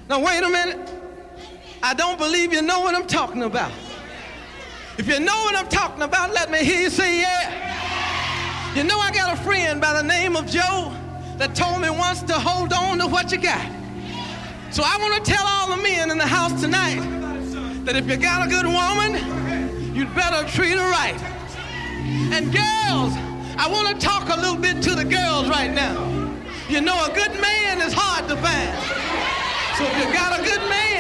Now wait a minute. I don't believe you know what I'm talking about. If you know what I'm talking about, let me hear you say yeah. You know I got a friend by the name of Joe that told me once to hold on to what you got. So I want to tell all the men in the house tonight that if you got a good woman, you'd better treat her right. And girls, I want to talk a little bit to the girls right now. You know a good man is hard to find. So if you got a good man,